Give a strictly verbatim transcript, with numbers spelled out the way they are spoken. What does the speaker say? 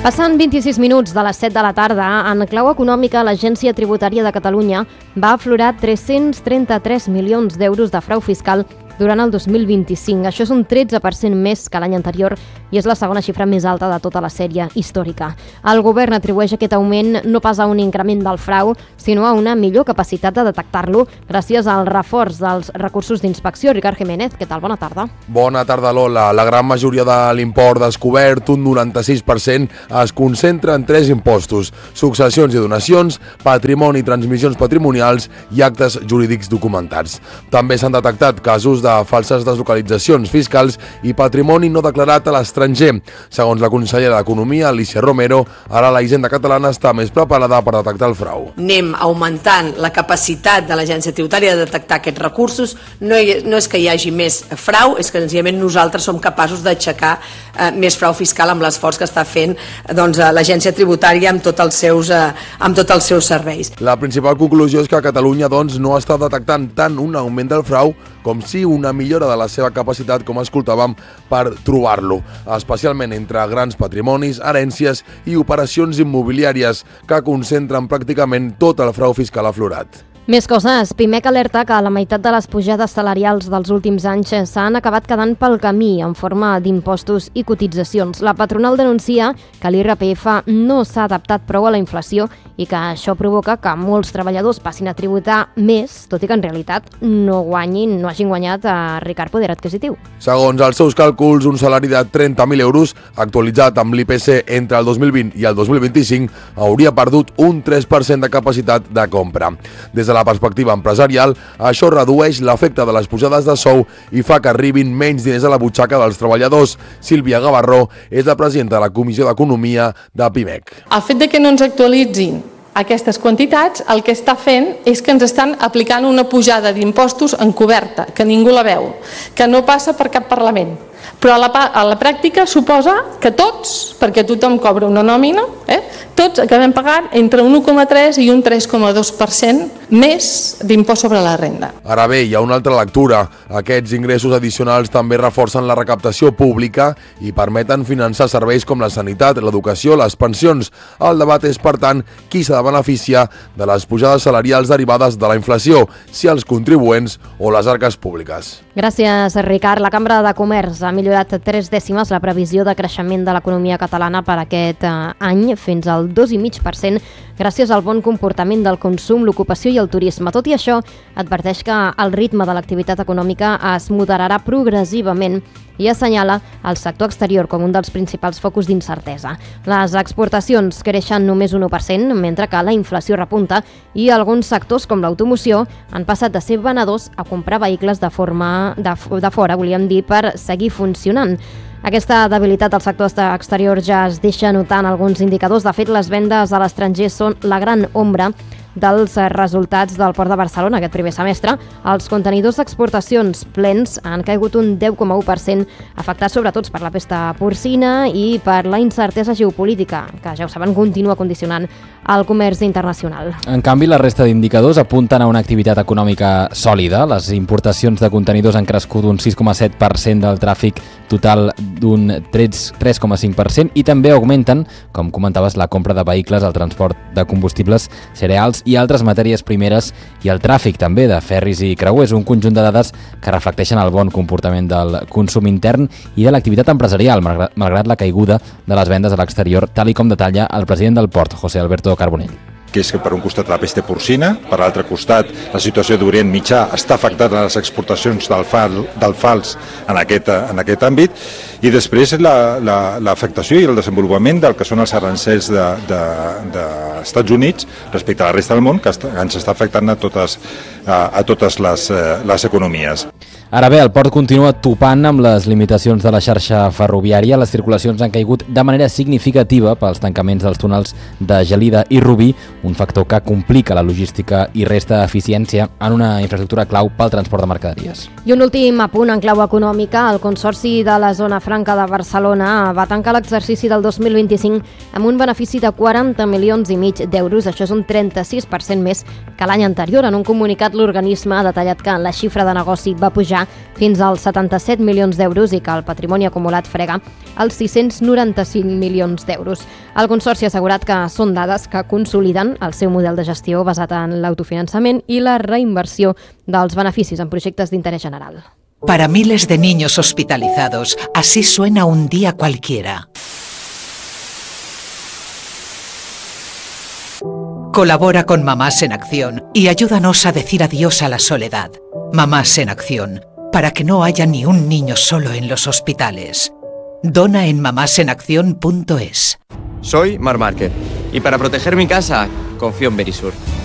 Passant vint-i-sis minuts de les set de la tarda, en clau econòmica, l'Agència Tributària de Catalunya va aflorar tres-cents trenta-tres milions d'euros de frau fiscal durant el dos mil vint-i-cinc. Això és un tretze per cent més que l'any anterior i és la segona xifra més alta de tota la sèrie històrica. El govern atribueix aquest augment no pas a un increment del frau, sinó a una millor capacitat de detectar-lo gràcies al reforç dels recursos d'inspecció. Ricard Jiménez, què tal? Bona tarda. Bona tarda, Lola. La gran majoria de l'import descobert, un noranta-sis per cent, es concentra en tres impostos: successions i donacions, patrimoni i transmissions patrimonials i actes jurídics documentats. També s'han detectat casos de falses deslocalitzacions fiscals i patrimoni no declarat a l'estranger. Segons la consellera d'Economia, Alicia Romero, ara la Hisenda catalana està més preparada per detectar el frau. Anem augmentant la capacitat de l'Agència Tributària de detectar aquests recursos. No, hi, no és que hi hagi més frau, és que senzillament nosaltres som capaços d'aixecar eh, més frau fiscal amb l'esforç que està fent doncs, l'Agència Tributària amb, tot els seus, eh, amb tots els seus serveis. La principal conclusió és que Catalunya doncs, no està detectant tant un augment del frau com si una millora de la seva capacitat, com escoltàvem, per trobar-lo, especialment entre grans patrimonis, herències i operacions immobiliàries que concentren pràcticament tot el frau fiscal aflorat. Més coses. Pimec alerta que la meitat de les pujades salarials dels últims anys s'han acabat quedant pel camí en forma d'impostos i cotitzacions. La patronal denuncia que l'I R P F no s'ha adaptat prou a la inflació i que això provoca que molts treballadors passin a tributar més, tot i que en realitat no guanyin, no hagin guanyat a Ricard poder adquisitiu. Segons els seus càlculs, un salari de trenta mil euros, actualitzat amb l'I P C entre el dos mil vint i el dos mil vint-i-cinc, hauria perdut un tres per cent de capacitat de compra. Des de la perspectiva empresarial, això redueix l'efecte de les pujades de sou i fa que arribin menys diners a la butxaca dels treballadors. Sílvia Gavarró és la presidenta de la Comissió d'Economia de Pimec. El fet de que no ens actualitzin aquestes quantitats, el que està fent és que ens estan aplicant una pujada d'impostos encoberta, que ningú la veu, que no passa per cap Parlament. Però a la, a la pràctica suposa que tots, perquè tothom cobra una nòmina, eh, tots acabem pagant entre un u coma tres i un tres coma dos per cent més d'impost sobre la renda. Ara bé, hi ha una altra lectura. Aquests ingressos addicionals també reforcen la recaptació pública i permeten finançar serveis com la sanitat, l'educació, les pensions. El debat és, per tant, qui s'ha de beneficiar de les pujades salarials derivades de la inflació, si els contribuents o les arques públiques. Gràcies, Ricard. La Cambra de Comerç ha millorat tres dècimes la previsió de creixement de l'economia catalana per aquest eh, any, fins al dos coma cinc per cent, gràcies al bon comportament del consum, l'ocupació i el turisme. Tot i això, adverteix que el ritme de l'activitat econòmica es moderarà progressivament i assenyala el sector exterior com un dels principals focus d'incertesa. Les exportacions creixen només un u per cent, mentre que la inflació repunta i alguns sectors, com l'automoció, han passat de ser venedors a comprar vehicles de forma de, de fora, volíem dir, per seguir funcionant. Aquesta debilitat del sector exterior ja es deixa notar en alguns indicadors. De fet, les vendes a l'estranger són la gran ombra dels resultats del Port de Barcelona aquest primer semestre. Els contenidors d'exportacions plens han caigut un deu coma u per cent, afectats sobretot per la pesta porcina i per la incertesa geopolítica, que ja ho saben, continua condicionant el comerç internacional. En canvi, la resta d'indicadors apunten a una activitat econòmica sòlida. Les importacions de contenidors han crescut un sis coma set per cent del tràfic total d'un tres coma cinc per cent i també augmenten, com comentaves, la compra de vehicles, el transport de combustibles, cereals i altres matèries primeres i el tràfic també de ferris i creuers, un conjunt de dades que reflecteixen el bon comportament del consum intern i de l'activitat empresarial, malgrat, malgrat la caiguda de les vendes a l'exterior, tal i com detalla el president del Port, José Alberto Carbonell. Que és que per un costat la pesta porcina, per l'altre costat la situació d'Orient Mitjà està afectant a les exportacions del, fal, del fals en aquest, en aquest àmbit, i després l'afectació la, la, i el desenvolupament del que són els arancels dels de, de, de Estats Units respecte a la resta del món, que ens està afectant a totes, a, a totes les, les economies. Ara bé, el port continua topant amb les limitacions de la xarxa ferroviària. Les circulacions han caigut de manera significativa pels tancaments dels túnels de Gelida i Rubí, un factor que complica la logística i resta eficiència en una infraestructura clau pel transport de mercaderies. I un últim apunt en clau econòmica. El Consorci de la Zona Franca de Barcelona va tancar l'exercici del dos mil vint-i-cinc amb un benefici de quaranta milions i mig d'euros. Això és un trenta-sis per cent més que l'any anterior. En un comunicat, l'organisme ha detallat que la xifra de negoci va pujar superar fins als setanta-set milions d'euros i que el patrimoni acumulat frega els sis-cents noranta-cinc milions d'euros. El Consorci ha assegurat que són dades que consoliden el seu model de gestió basat en l'autofinançament i la reinversió dels beneficis en projectes d'interès general. Para miles de niños hospitalizados, así suena un día cualquiera. Colabora con Mamás en Acción y ayúdanos a decir adiós a la soledad. Mamás en Acción, para que no haya ni un niño solo en los hospitales. Dona en mamás en acción punto es. Soy Mar Márquez y para proteger mi casa confío en Verisur.